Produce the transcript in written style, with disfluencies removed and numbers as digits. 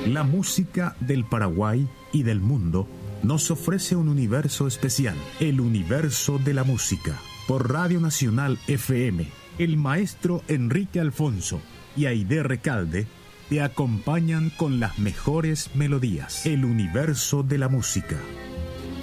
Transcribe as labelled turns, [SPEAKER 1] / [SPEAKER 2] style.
[SPEAKER 1] La música del Paraguay y del mundo nos ofrece un universo especial, el universo de la música. Por Radio Nacional FM, el maestro Enrique Alfonso y Aide Recalde te acompañan con las mejores melodías. El universo de la música.